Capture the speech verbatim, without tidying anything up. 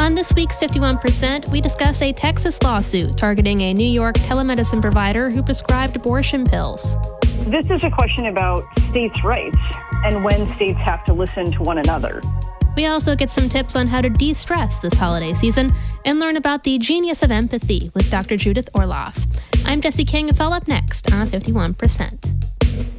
On this week's fifty-one percent, we discuss a Texas lawsuit targeting a New York telemedicine provider who prescribed abortion pills. This is a question about states' rights and when states have to listen to one another. We also get some tips on how to de-stress this holiday season and learn about the genius of empathy with Doctor Judith Orloff. I'm Jesse King. It's all up next on fifty-one percent.